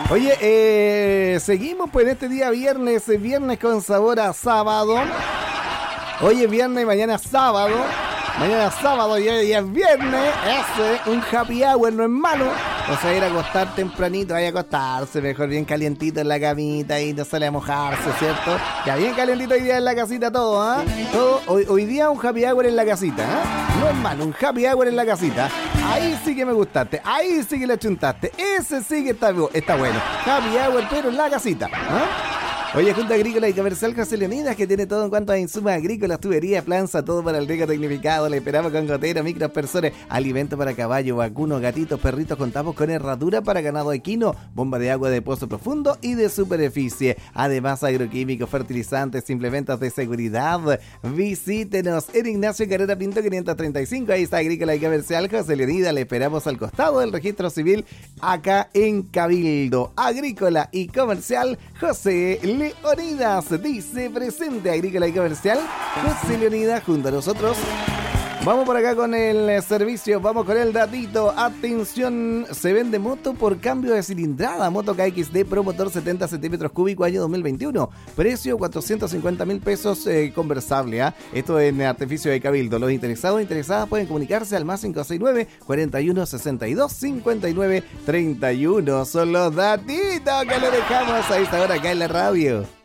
Oye, seguimos pues en este día viernes con sabor a sábado. Hoy es viernes, mañana es sábado. Mañana es sábado y hoy es viernes. Ese, un happy hour no es malo. O sea, ir a acostar tempranito, vaya a acostarse mejor, bien calientito en la camita y no sale a mojarse, ¿cierto? Ya bien calientito hoy día en la casita todo, ¿ah? Todo, hoy día un happy hour en la casita, ¿ah? No es malo, un happy hour en la casita. Ahí sí que me gustaste, ahí sí que le chuntaste, ese sí que está bueno. Happy hour, pero en la casita, ¿ah? Oye, Junta Agrícola y Comercial José Leonidas, que tiene todo en cuanto a insumos agrícolas, tuberías, planza, todo para el riego tecnificado. Le esperamos con gotera, microaspersores, alimento para caballo, vacuno, gatitos, perritos con tapos con herradura para ganado equino, bomba de agua de pozo profundo y de superficie. Además, agroquímicos, fertilizantes, implementos de seguridad. Visítenos en Ignacio Carrera Pinto 535. Ahí está Agrícola y Comercial José Leonidas. Le esperamos al costado del registro civil acá en Cabildo. Agrícola y Comercial José Leonidas, dice presente Agrícola y Comercial José Leonidas junto a nosotros. Vamos por acá con el servicio, vamos con el datito. Atención, se vende moto por cambio de cilindrada. Moto KXD Pro motor 70 centímetros cúbicos año 2021. Precio 450.000 pesos conversable. Esto en Artificio de Cabildo. Los interesados o interesadas pueden comunicarse al más 569 41 62 59 31. Son los datitos que le dejamos a esta hora acá en la radio.